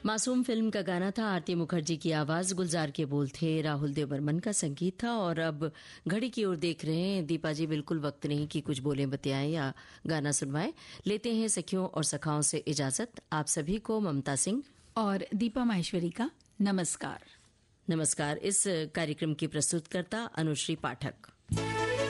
मासूम फिल्म का गाना था। आरती मुखर्जी की आवाज, गुलजार के बोल थे, राहुल देव बर्मन का संगीत था। और अब घड़ी की ओर देख रहे हैं दीपा जी, बिल्कुल वक्त नहीं कि कुछ बोले बतियाएं या गाना सुनवाएं। लेते हैं सखियों और सखाओं से इजाजत। आप सभी को ममता सिंह और दीपा माहेश्वरी का नमस्कार। नमस्कार। इस कार्यक्रम की प्रस्तुतकर्ता अनुश्री पाठक।